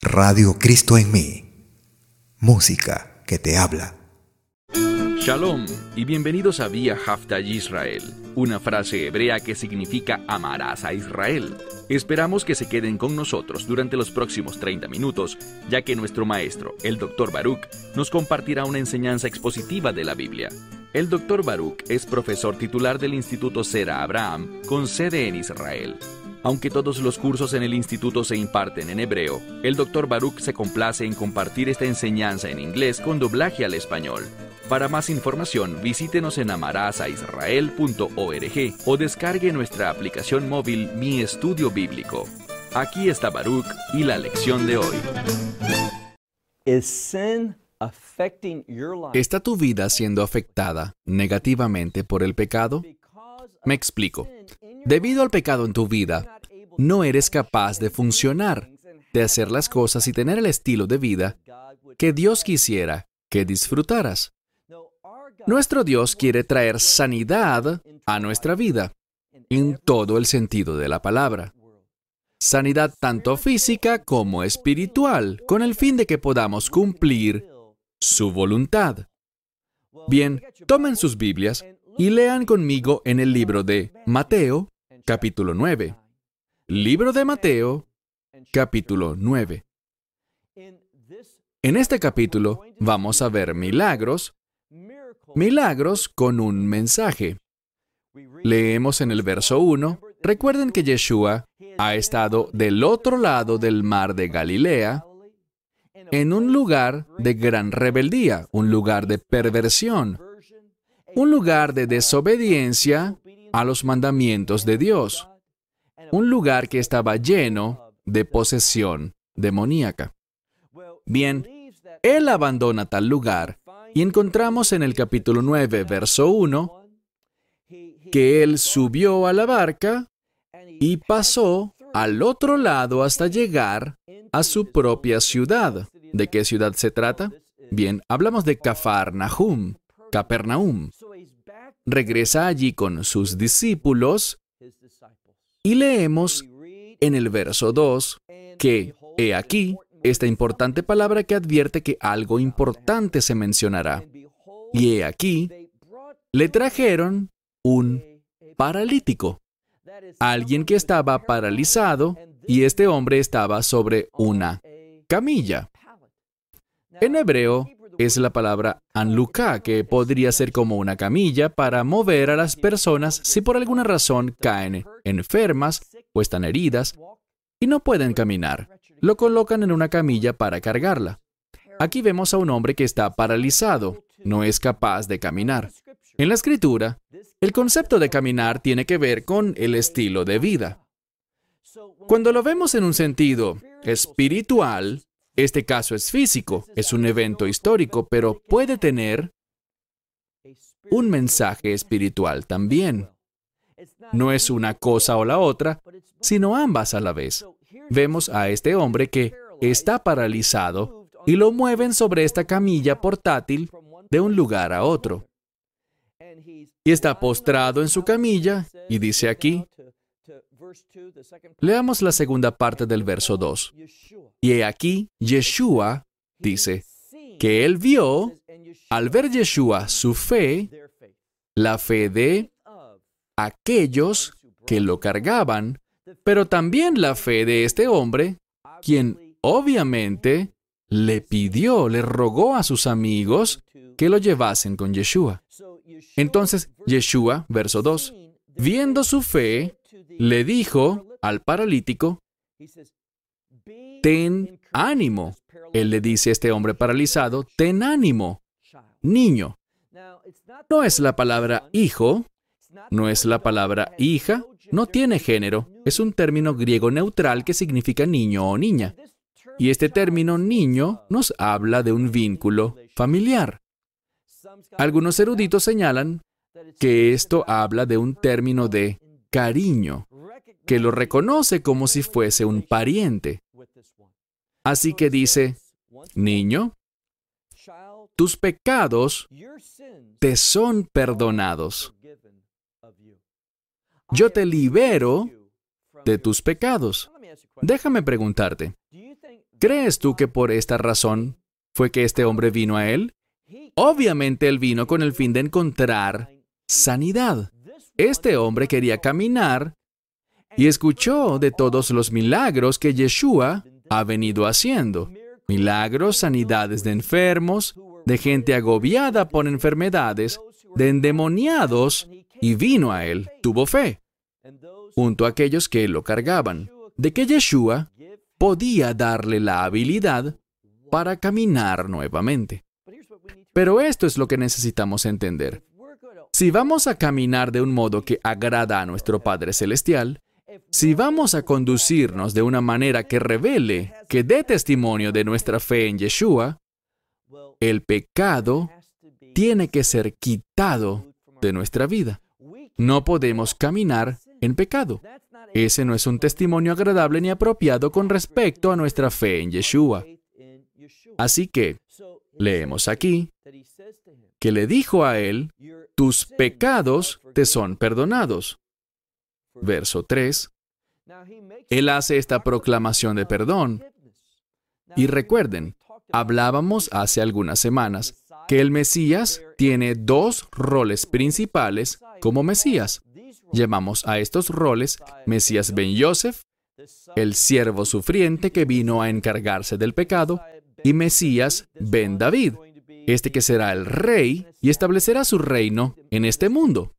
Radio Cristo en mí. Música que te habla. Shalom y bienvenidos a Vía Hafta Yisrael, una frase hebrea que significa amarás a Israel. Esperamos que se queden con nosotros durante los próximos 30 minutos, ya que nuestro maestro, el Dr. Baruch, nos compartirá una enseñanza expositiva de la Biblia. El Dr. Baruch es profesor titular del Instituto Sera Abraham, con sede en Israel. Aunque todos los cursos en el instituto se imparten en hebreo, el Dr. Baruch se complace en compartir esta enseñanza en inglés con doblaje al español. Para más información, visítenos en amarasaisrael.org o descargue nuestra aplicación móvil Mi Estudio Bíblico. Aquí está Baruch y la lección de hoy. ¿Está tu vida siendo afectada negativamente por el pecado? Me explico. Debido al pecado en tu vida, no eres capaz de funcionar, de hacer las cosas y tener el estilo de vida que Dios quisiera que disfrutaras. Nuestro Dios quiere traer sanidad a nuestra vida, en todo el sentido de la palabra. Sanidad tanto física como espiritual, con el fin de que podamos cumplir su voluntad. Bien, tomen sus Biblias y lean conmigo en el libro de Mateo, capítulo 9. Libro de Mateo, capítulo 9. En este capítulo vamos a ver milagros con un mensaje. Leemos en el verso 1, recuerden que Yeshua ha estado del otro lado del mar de Galilea, en un lugar de gran rebeldía, un lugar de perversión, un lugar de desobediencia a los mandamientos de Dios, un lugar que estaba lleno de posesión demoníaca. Bien, Él abandona tal lugar y encontramos en el capítulo 9, verso 1, que Él subió a la barca y pasó al otro lado hasta llegar a su propia ciudad. ¿De qué ciudad se trata? Bien, hablamos de Capernaum. Regresa allí con sus discípulos y leemos en el verso 2 que, he aquí, esta importante palabra que advierte que algo importante se mencionará. Y he aquí, le trajeron un paralítico, alguien que estaba paralizado, y este hombre estaba sobre una camilla. En hebreo es la palabra anluká, que podría ser como una camilla para mover a las personas si por alguna razón caen enfermas o están heridas y no pueden caminar. Lo colocan en una camilla para cargarla. Aquí vemos a un hombre que está paralizado, no es capaz de caminar. En la Escritura, el concepto de caminar tiene que ver con el estilo de vida. Cuando lo vemos en un sentido espiritual, este caso es físico, es un evento histórico, pero puede tener un mensaje espiritual también. No es una cosa o la otra, sino ambas a la vez. Vemos a este hombre que está paralizado y lo mueven sobre esta camilla portátil de un lugar a otro. Y está postrado en su camilla y dice aquí, leamos la segunda parte del verso 2. Y he aquí, Yeshua dice que él vio, al ver Yeshua su fe, la fe de aquellos que lo cargaban, pero también la fe de este hombre, quien obviamente le rogó a sus amigos que lo llevasen con Yeshua. Entonces, Yeshua, verso 2, viendo su fe, le dijo al paralítico, ten ánimo. Él le dice a este hombre paralizado, ten ánimo, niño. No es la palabra hijo, no es la palabra hija, no tiene género. Es un término griego neutral que significa niño o niña. Y este término niño nos habla de un vínculo familiar. Algunos eruditos señalan que esto habla de un término de cariño, que lo reconoce como si fuese un pariente. Así que dice, niño, tus pecados te son perdonados. Yo te libero de tus pecados. Déjame preguntarte, ¿crees tú que por esta razón fue que este hombre vino a él? Obviamente él vino con el fin de encontrar sanidad. Este hombre quería caminar y escuchó de todos los milagros que Yeshua ha venido haciendo. Milagros, sanidades de enfermos, de gente agobiada por enfermedades, de endemoniados, y vino a él, tuvo fe, junto a aquellos que lo cargaban, de que Yeshua podía darle la habilidad para caminar nuevamente. Pero esto es lo que necesitamos entender. Si vamos a caminar de un modo que agrada a nuestro Padre Celestial, si vamos a conducirnos de una manera que revele, que dé testimonio de nuestra fe en Yeshua, el pecado tiene que ser quitado de nuestra vida. No podemos caminar en pecado. Ese no es un testimonio agradable ni apropiado con respecto a nuestra fe en Yeshua. Así que, leemos aquí, que le dijo a él, tus pecados te son perdonados. Verso 3. Él hace esta proclamación de perdón. Y recuerden, hablábamos hace algunas semanas que el Mesías tiene dos roles principales como Mesías. Llamamos a estos roles Mesías ben Yosef, el siervo sufriente que vino a encargarse del pecado, y Mesías ben David, este que será el rey y establecerá su reino en este mundo.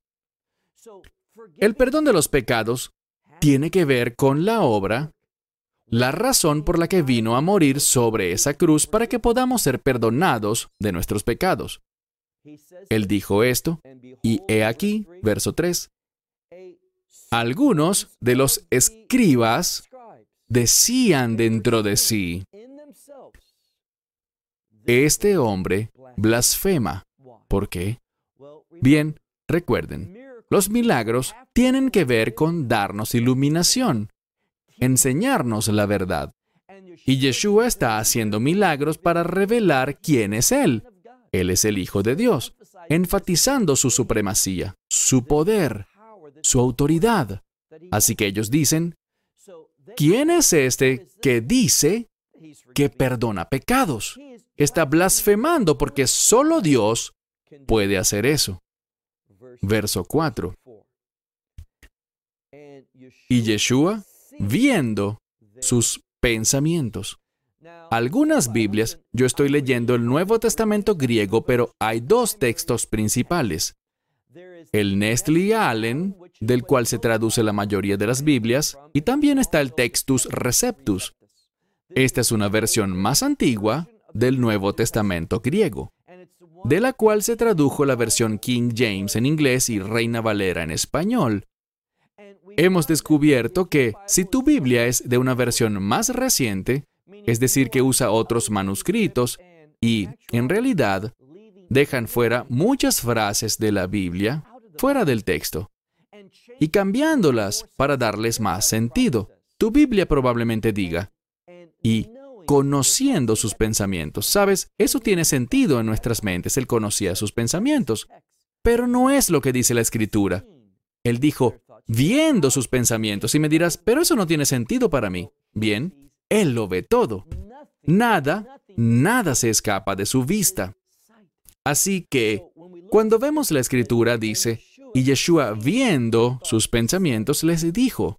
El perdón de los pecados tiene que ver con la obra, la razón por la que vino a morir sobre esa cruz para que podamos ser perdonados de nuestros pecados. Él dijo esto, y he aquí, verso 3, algunos de los escribas decían dentro de sí, este hombre blasfema. ¿Por qué? Bien, recuerden, los milagros tienen que ver con darnos iluminación, enseñarnos la verdad. Y Yeshua está haciendo milagros para revelar quién es Él. Él es el Hijo de Dios, enfatizando su supremacía, su poder, su autoridad. Así que ellos dicen, ¿quién es este que dice que perdona pecados? Está blasfemando porque solo Dios puede hacer eso. Verso 4. Y Yeshua, viendo sus pensamientos. Algunas Biblias, yo estoy leyendo el Nuevo Testamento griego, pero hay dos textos principales. El Nestle Aleph, del cual se traduce la mayoría de las Biblias, y también está el Textus Receptus. Esta es una versión más antigua del Nuevo Testamento griego, de la cual se tradujo la versión King James en inglés y Reina Valera en español. Hemos descubierto que si tu Biblia es de una versión más reciente, es decir, que usa otros manuscritos y, en realidad, dejan fuera muchas frases de la Biblia fuera del texto y cambiándolas para darles más sentido. Tu Biblia probablemente diga, y conociendo sus pensamientos. ¿Sabes? Eso tiene sentido en nuestras mentes. Él conocía sus pensamientos. Pero no es lo que dice la Escritura. Él dijo, viendo sus pensamientos. Y me dirás, pero eso no tiene sentido para mí. Bien, Él lo ve todo. Nada se escapa de su vista. Así que, cuando vemos la Escritura, dice, y Yeshua, viendo sus pensamientos, les dijo,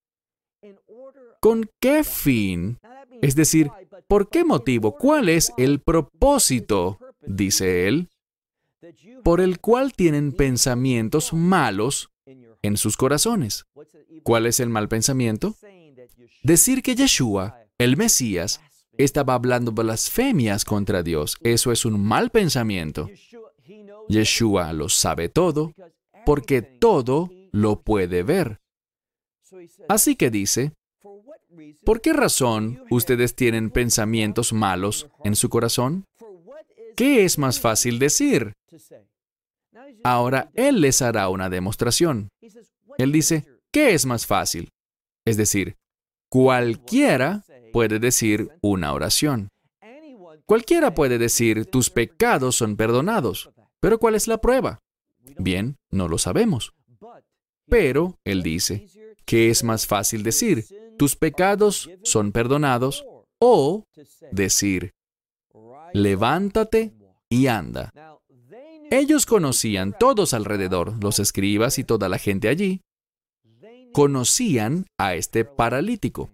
¿con qué fin? Es decir, ¿por qué motivo? ¿Cuál es el propósito? Dice él, por el cual tienen pensamientos malos en sus corazones. ¿Cuál es el mal pensamiento? Decir que Yeshua, el Mesías, estaba hablando blasfemias contra Dios. Eso es un mal pensamiento. Yeshua lo sabe todo, porque todo lo puede ver. Así que dice, ¿por qué razón ustedes tienen pensamientos malos en su corazón? ¿Qué es más fácil decir? Ahora Él les hará una demostración. Él dice, ¿qué es más fácil? Es decir, cualquiera puede decir una oración. Cualquiera puede decir, tus pecados son perdonados. ¿Pero cuál es la prueba? Bien, no lo sabemos. Pero, Él dice, ¿Qué es más fácil decir? Tus pecados son perdonados, o decir, levántate y anda. Ellos conocían todos alrededor, los escribas y toda la gente allí, conocían a este paralítico.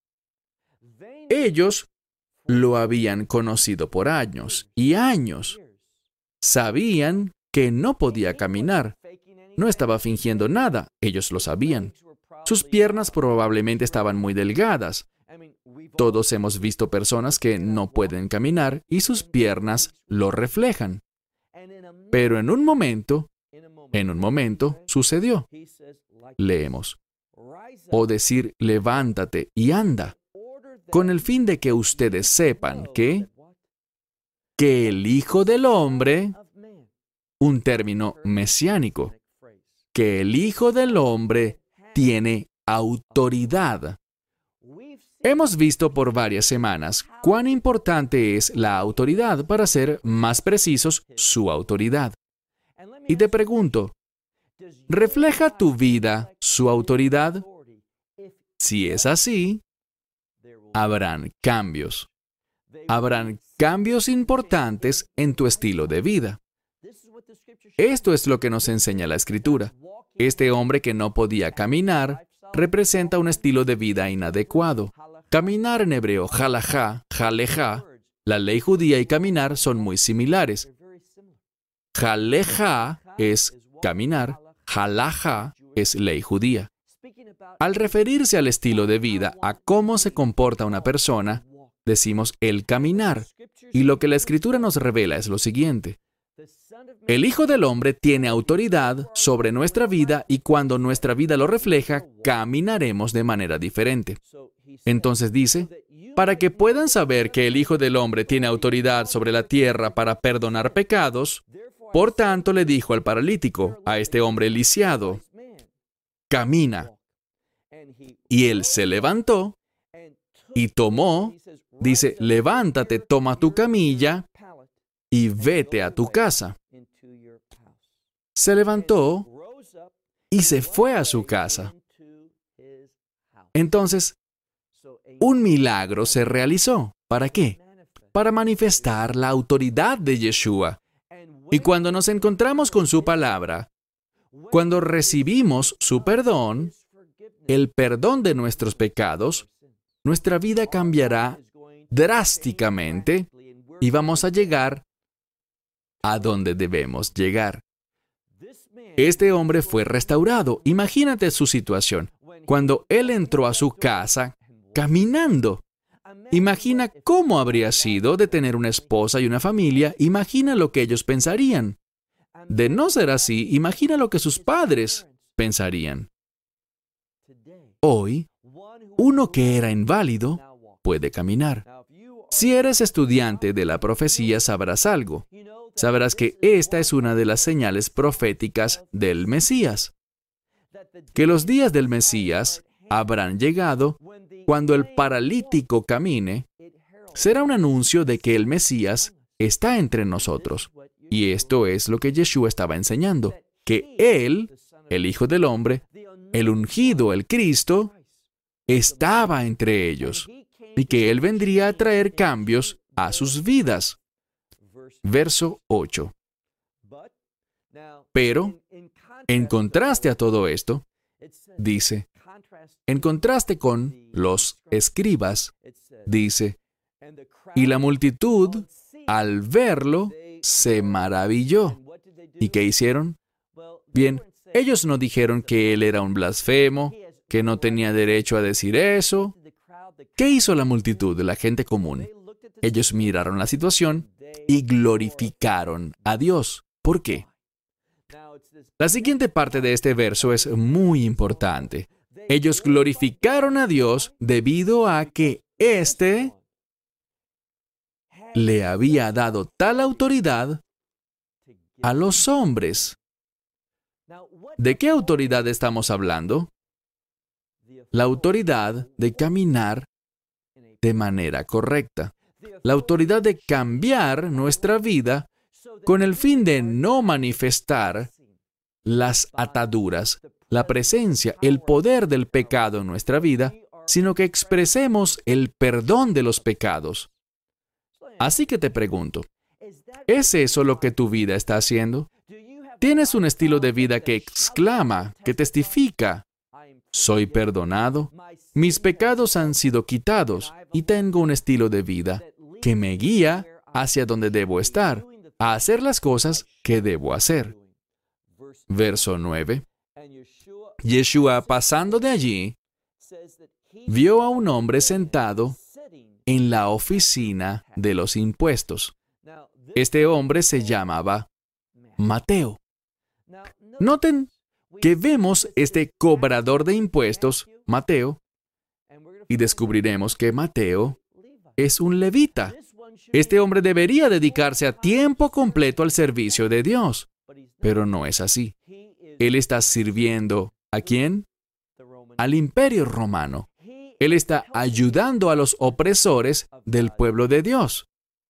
Ellos lo habían conocido por años y años. Sabían que no podía caminar. No estaba fingiendo nada, ellos lo sabían. Sus piernas probablemente estaban muy delgadas. Todos hemos visto personas que no pueden caminar y sus piernas lo reflejan. Pero en un momento, sucedió. Leemos. O decir, levántate y anda, con el fin de que ustedes sepan que el Hijo del Hombre, un término mesiánico, que el Hijo del Hombre tiene autoridad. Hemos visto por varias semanas cuán importante es la autoridad, para ser más precisos, su autoridad. Y te pregunto, ¿refleja tu vida su autoridad? Si es así, habrán cambios. Habrán cambios importantes en tu estilo de vida. Esto es lo que nos enseña la Escritura. Este hombre que no podía caminar representa un estilo de vida inadecuado. Caminar en hebreo, halajá, jalejá, la ley judía y caminar son muy similares. Jalejá es caminar, halajá es ley judía. Al referirse al estilo de vida, a cómo se comporta una persona, decimos el caminar. Y lo que la Escritura nos revela es lo siguiente. El Hijo del Hombre tiene autoridad sobre nuestra vida y cuando nuestra vida lo refleja, caminaremos de manera diferente. Entonces dice, para que puedan saber que el Hijo del Hombre tiene autoridad sobre la tierra para perdonar pecados, por tanto le dijo al paralítico, a este hombre lisiado, camina. Y él se levantó y tomó, dice, levántate, toma tu camilla y vete a tu casa. Se levantó y se fue a su casa. Entonces, un milagro se realizó. ¿Para qué? Para manifestar la autoridad de Yeshua. Y cuando nos encontramos con su palabra, cuando recibimos su perdón, el perdón de nuestros pecados, nuestra vida cambiará drásticamente y vamos a llegar a donde debemos llegar. Este hombre fue restaurado. Imagínate su situación. Cuando él entró a su casa caminando. Imagina cómo habría sido de tener una esposa y una familia. Imagina lo que ellos pensarían. De no ser así, imagina lo que sus padres pensarían. Hoy, uno que era inválido puede caminar. Si eres estudiante de la profecía, sabrás algo. Sabrás que esta es una de las señales proféticas del Mesías. Que los días del Mesías habrán llegado cuando el paralítico camine. Será un anuncio de que el Mesías está entre nosotros. Y esto es lo que Yeshua estaba enseñando. Que Él, el Hijo del Hombre, el ungido, el Cristo, estaba entre ellos. Y que Él vendría a traer cambios a sus vidas. Verso 8. Pero, en contraste a todo esto, dice, en contraste con los escribas, dice, y la multitud, al verlo, se maravilló. ¿Y qué hicieron? Bien, ellos no dijeron que él era un blasfemo, que no tenía derecho a decir eso. ¿Qué hizo la multitud, la gente común? Ellos miraron la situación y glorificaron a Dios. ¿Por qué? La siguiente parte de este verso es muy importante. Ellos glorificaron a Dios debido a que éste le había dado tal autoridad a los hombres. ¿De qué autoridad estamos hablando? La autoridad de caminar de manera correcta. La autoridad de cambiar nuestra vida con el fin de no manifestar las ataduras, la presencia, el poder del pecado en nuestra vida, sino que expresemos el perdón de los pecados. Así que te pregunto, ¿es eso lo que tu vida está haciendo? ¿Tienes un estilo de vida que exclama, que testifica, soy perdonado, mis pecados han sido quitados y tengo un estilo de vida que me guía hacia donde debo estar, a hacer las cosas que debo hacer? Verso 9. Yeshua, pasando de allí, vio a un hombre sentado en la oficina de los impuestos. Este hombre se llamaba Mateo. Noten que vemos este cobrador de impuestos, Mateo, y descubriremos que Mateo es un levita. Este hombre debería dedicarse a tiempo completo al servicio de Dios, pero no es así. Él está sirviendo ¿a quién? Al Imperio Romano. Él está ayudando a los opresores del pueblo de Dios.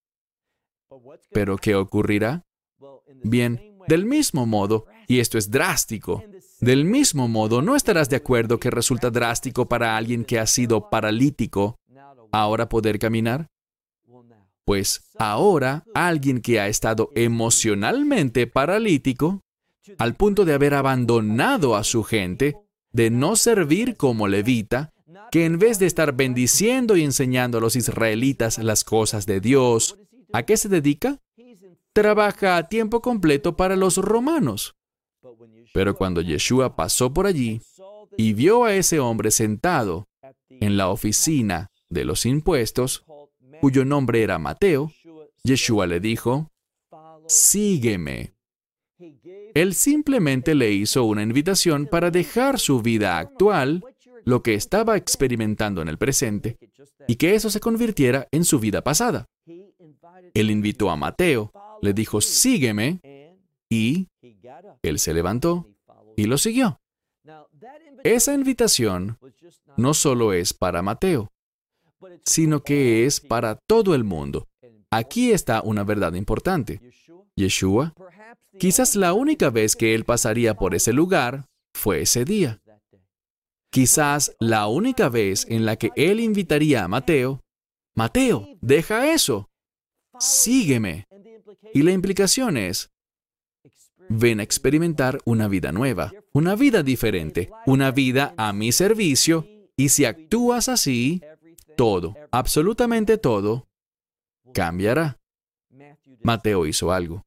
¿Pero qué ocurrirá? Bien, del mismo modo, y esto es drástico, del mismo modo, ¿no estarás de acuerdo que resulta drástico para alguien que ha sido paralítico ahora poder caminar? Pues ahora, alguien que ha estado emocionalmente paralítico, al punto de haber abandonado a su gente, de no servir como levita, que en vez de estar bendiciendo y enseñando a los israelitas las cosas de Dios, ¿a qué se dedica? Trabaja a tiempo completo para los romanos. Pero cuando Yeshua pasó por allí y vio a ese hombre sentado en la oficina de los impuestos, cuyo nombre era Mateo, Yeshua le dijo, sígueme. Él simplemente le hizo una invitación para dejar su vida actual, lo que estaba experimentando en el presente, y que eso se convirtiera en su vida pasada. Él invitó a Mateo, le dijo, sígueme, y él se levantó y lo siguió. Esa invitación no solo es para Mateo, sino que es para todo el mundo. Aquí está una verdad importante. Yeshua, quizás la única vez que él pasaría por ese lugar fue ese día. Quizás la única vez en la que él invitaría a Mateo, Mateo, deja eso, sígueme. Y la implicación es, ven a experimentar una vida nueva, una vida diferente, una vida a mi servicio, y si actúas así, todo, absolutamente todo, cambiará. Mateo hizo algo.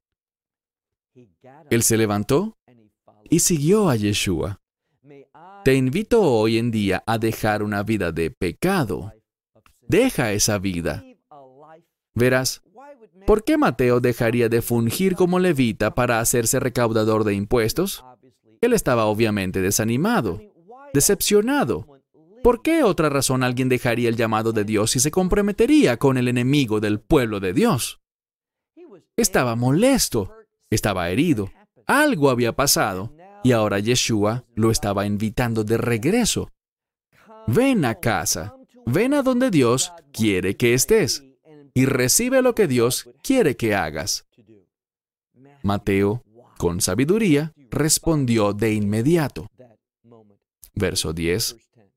Él se levantó y siguió a Yeshua. Te invito hoy en día a dejar una vida de pecado. Deja esa vida. Verás, ¿por qué Mateo dejaría de fungir como levita para hacerse recaudador de impuestos? Él estaba obviamente desanimado, decepcionado. ¿Por qué otra razón alguien dejaría el llamado de Dios y se comprometería con el enemigo del pueblo de Dios? Estaba molesto, estaba herido. Algo había pasado y ahora Yeshua lo estaba invitando de regreso. Ven a casa, ven a donde Dios quiere que estés y recibe lo que Dios quiere que hagas. Mateo, con sabiduría, respondió de inmediato. Verso 10.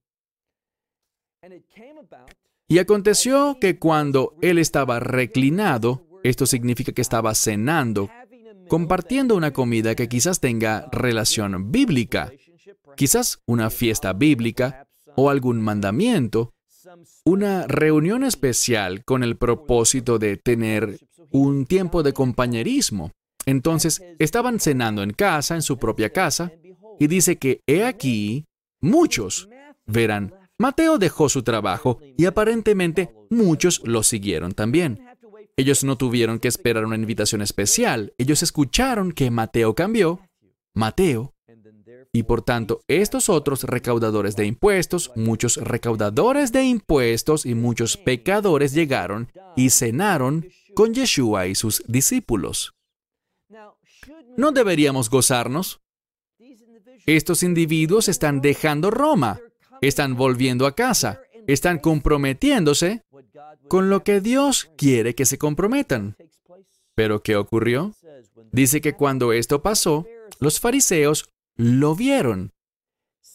Y aconteció que cuando él estaba reclinado, esto significa que estaba cenando, compartiendo una comida que quizás tenga relación bíblica, quizás una fiesta bíblica o algún mandamiento, una reunión especial con el propósito de tener un tiempo de compañerismo. Entonces, estaban cenando en casa, en su propia casa, y dice que, he aquí, muchos, verán, Mateo dejó su trabajo y aparentemente muchos lo siguieron también. Ellos no tuvieron que esperar una invitación especial. Ellos escucharon que Mateo cambió, Mateo, y por tanto, estos otros recaudadores de impuestos, muchos recaudadores de impuestos y muchos pecadores llegaron y cenaron con Yeshua y sus discípulos. ¿No deberíamos gozarnos? Estos individuos están dejando Roma, están volviendo a casa, están comprometiéndose con lo que Dios quiere que se comprometan. ¿Pero qué ocurrió? Dice que cuando esto pasó, los fariseos lo vieron.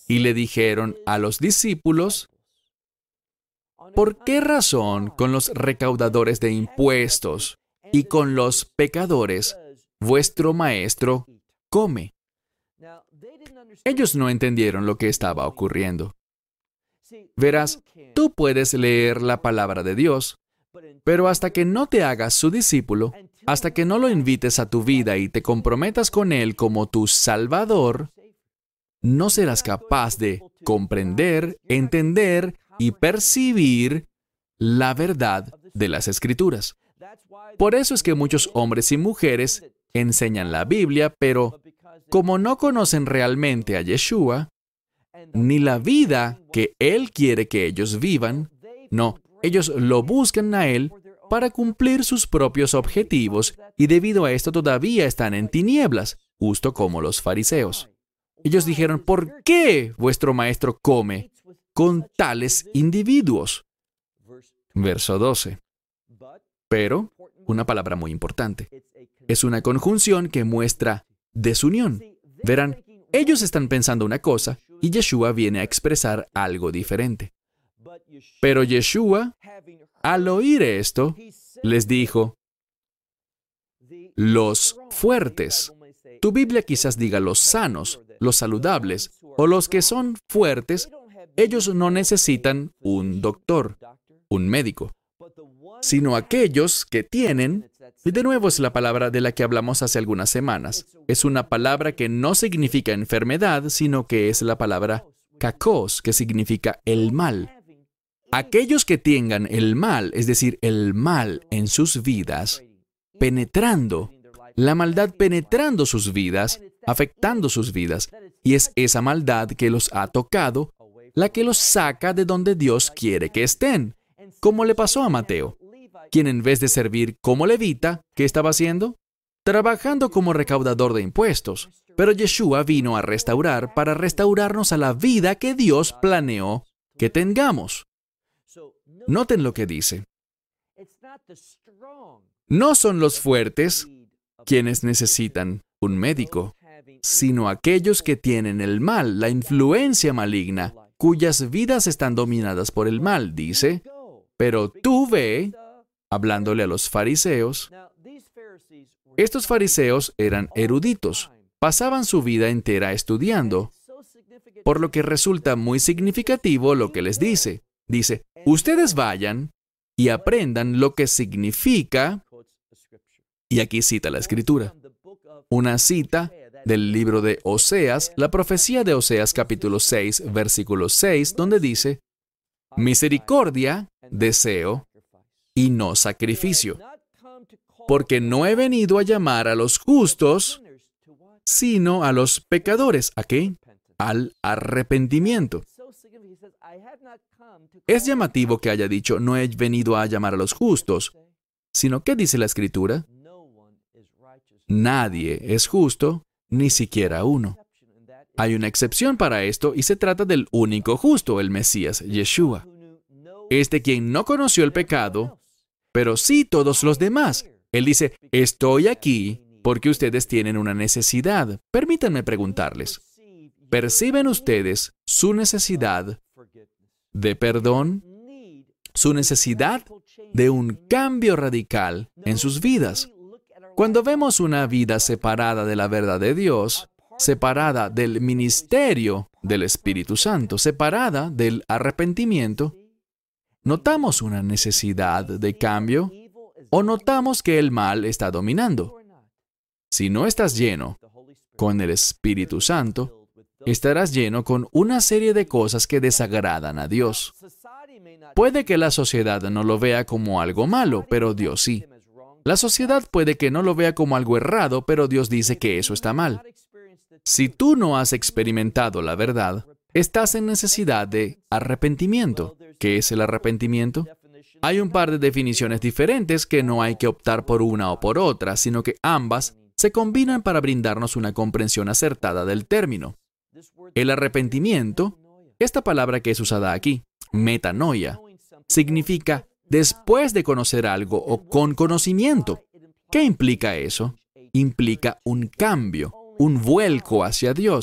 Y le dijeron a los discípulos, ¿por qué razón con los recaudadores de impuestos y con los pecadores vuestro maestro come? Ellos no entendieron lo que estaba ocurriendo. Verás, tú puedes leer la palabra de Dios, pero hasta que no te hagas su discípulo, hasta que no lo invites a tu vida y te comprometas con Él como tu Salvador, no serás capaz de comprender, entender y percibir la verdad de las Escrituras. Por eso es que muchos hombres y mujeres enseñan la Biblia, pero como no conocen realmente a Yeshua, ni la vida que Él quiere que ellos vivan, no, ellos lo buscan a Él para cumplir sus propios objetivos y debido a esto todavía están en tinieblas, justo como los fariseos. Ellos dijeron, ¿por qué vuestro maestro come con tales individuos? Verso 12. Pero, una palabra muy importante, es una conjunción que muestra desunión. Verán, ellos están pensando una cosa y Yeshua viene a expresar algo diferente. Pero Yeshua, al oír esto, les dijo, los fuertes. Tu Biblia quizás diga los sanos, los saludables, o los que son fuertes, ellos no necesitan un doctor, un médico, sino aquellos que tienen, y de nuevo es la palabra de la que hablamos hace algunas semanas. Es una palabra que no significa enfermedad, sino que es la palabra kakos, que significa el mal. Aquellos que tengan el mal, es decir, el mal en sus vidas, penetrando, la maldad penetrando sus vidas, afectando sus vidas, y es esa maldad que los ha tocado, la que los saca de donde Dios quiere que estén, como le pasó a Mateo, quien en vez de servir como levita, ¿qué estaba haciendo? Trabajando como recaudador de impuestos. Pero Yeshua vino a restaurar para restaurarnos a la vida que Dios planeó que tengamos. Noten lo que dice. No son los fuertes quienes necesitan un médico, sino aquellos que tienen el mal, la influencia maligna, cuyas vidas están dominadas por el mal, dice. Pero tú ve, hablándole a los fariseos, estos fariseos eran eruditos, pasaban su vida entera estudiando, por lo que resulta muy significativo lo que les dice. Dice, ustedes vayan y aprendan lo que significa, y aquí cita la Escritura, una cita del libro de Oseas, la profecía de Oseas capítulo 6, versículo 6, donde dice, misericordia deseo y no sacrificio, porque no he venido a llamar a los justos, sino a los pecadores. ¿A qué? Al arrepentimiento. Es llamativo que haya dicho, no he venido a llamar a los justos, sino ¿qué dice la Escritura? Nadie es justo, ni siquiera uno. Hay una excepción para esto y se trata del único justo, el Mesías, Yeshua. Este quien no conoció el pecado, pero sí todos los demás. Él dice, estoy aquí porque ustedes tienen una necesidad. Permítanme preguntarles, ¿perciben ustedes su necesidad de perdón? Su necesidad de un cambio radical en sus vidas. Cuando vemos una vida separada de la verdad de Dios, separada del ministerio del Espíritu Santo, separada del arrepentimiento, ¿notamos una necesidad de cambio o notamos que el mal está dominando? Si no estás lleno con el Espíritu Santo, estarás lleno con una serie de cosas que desagradan a Dios. Puede que la sociedad no lo vea como algo malo, pero Dios sí. La sociedad puede que no lo vea como algo errado, pero Dios dice que eso está mal. Si tú no has experimentado la verdad, estás en necesidad de arrepentimiento. ¿Qué es el arrepentimiento? Hay un par de definiciones diferentes que no hay que optar por una o por otra, sino que ambas se combinan para brindarnos una comprensión acertada del término. El arrepentimiento, esta palabra que es usada aquí, metanoia, significa después de conocer algo o con conocimiento. ¿Qué implica eso? Implica un cambio, un vuelco hacia Dios.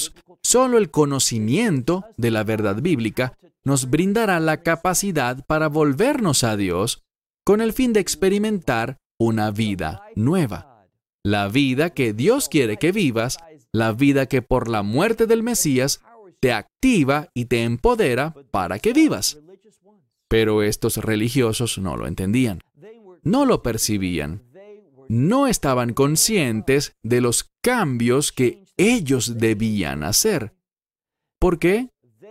solo el conocimiento de la verdad bíblica nos brindará la capacidad para volvernos a Dios con el fin de experimentar una vida nueva. La vida que Dios quiere que vivas, la vida que por la muerte del Mesías te activa y te empodera para que vivas. Pero estos religiosos no lo entendían, no lo percibían, no estaban conscientes de los cambios que ellos debían hacer. ¿Por qué?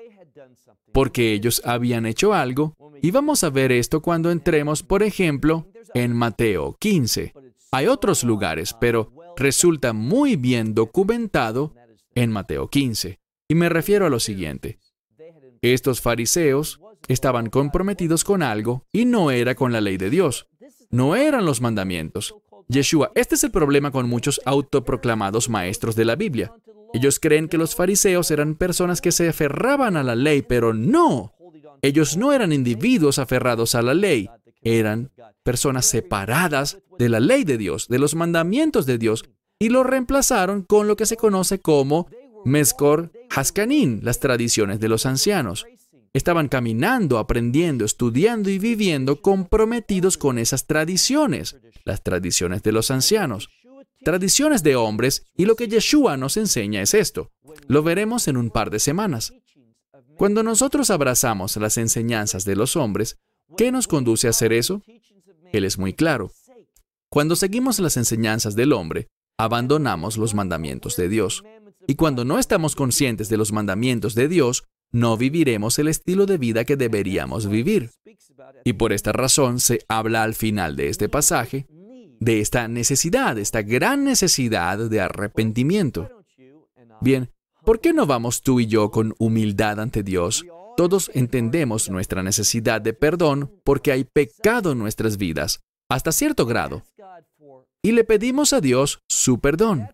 Porque ellos habían hecho algo, y vamos a ver esto cuando entremos, por ejemplo, en Mateo 15. Hay otros lugares, pero resulta muy bien documentado en Mateo 15. Y me refiero a lo siguiente. Estos fariseos estaban comprometidos con algo y no era con la ley de Dios. No eran los mandamientos. Yeshua, este es el problema con muchos autoproclamados maestros de la Biblia. Ellos creen que los fariseos eran personas que se aferraban a la ley, pero no. Ellos no eran individuos aferrados a la ley. Eran personas separadas de la ley de Dios, de los mandamientos de Dios, y lo reemplazaron con lo que se conoce como Mezcor Haskanin, las tradiciones de los ancianos. Estaban caminando, aprendiendo, estudiando y viviendo comprometidos con esas tradiciones, las tradiciones de los ancianos, tradiciones de hombres, y lo que Yeshua nos enseña es esto. Lo veremos en un par de semanas. Cuando nosotros abrazamos las enseñanzas de los hombres, ¿qué nos conduce a hacer eso? Él es muy claro. Cuando seguimos las enseñanzas del hombre, abandonamos los mandamientos de Dios. Y cuando no estamos conscientes de los mandamientos de Dios, no viviremos el estilo de vida que deberíamos vivir. Y por esta razón se habla al final de este pasaje de esta necesidad, esta gran necesidad de arrepentimiento. Bien, ¿por qué no vamos tú y yo con humildad ante Dios? Todos entendemos nuestra necesidad de perdón porque hay pecado en nuestras vidas, hasta cierto grado. Y le pedimos a Dios su perdón.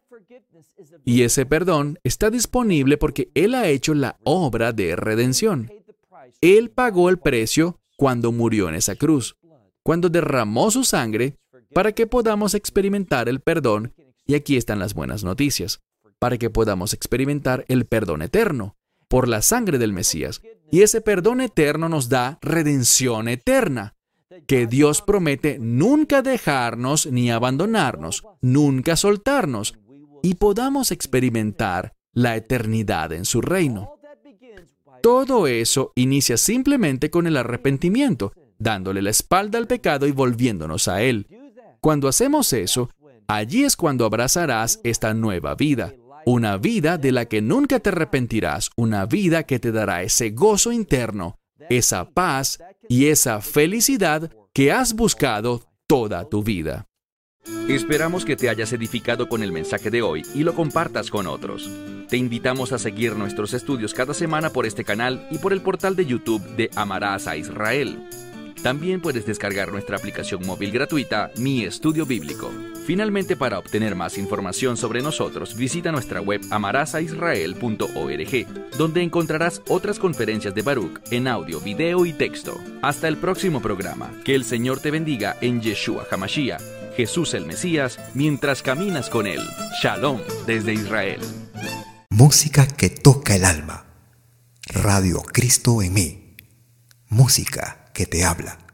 Y ese perdón está disponible porque Él ha hecho la obra de redención. Él pagó el precio cuando murió en esa cruz, cuando derramó su sangre para que podamos experimentar el perdón, y aquí están las buenas noticias, para que podamos experimentar el perdón eterno por la sangre del Mesías. Y ese perdón eterno nos da redención eterna, que Dios promete nunca dejarnos ni abandonarnos, nunca soltarnos, y podamos experimentar la eternidad en su reino. Todo eso inicia simplemente con el arrepentimiento, dándole la espalda al pecado y volviéndonos a Él. Cuando hacemos eso, allí es cuando abrazarás esta nueva vida, una vida de la que nunca te arrepentirás, una vida que te dará ese gozo interno, esa paz y esa felicidad que has buscado toda tu vida. Esperamos que te hayas edificado con el mensaje de hoy y lo compartas con otros. Te invitamos a seguir nuestros estudios cada semana por este canal y por el portal de YouTube de Amarás a Israel. También puedes descargar nuestra aplicación móvil gratuita, Mi Estudio Bíblico. Finalmente, para obtener más información sobre nosotros, visita nuestra web amarasaisrael.org, donde encontrarás otras conferencias de Baruch en audio, video y texto. Hasta el próximo programa. Que el Señor te bendiga en Yeshua HaMashiach, Jesús el Mesías, mientras caminas con Él. Shalom desde Israel. Música que toca el alma. Radio Cristo en mí. Música que te habla.